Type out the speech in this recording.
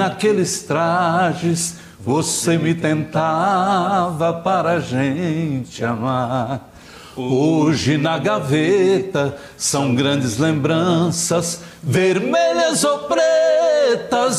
naqueles trajes você me tentava para a gente amar. Hoje na gaveta são grandes lembranças, vermelhas ou pretas,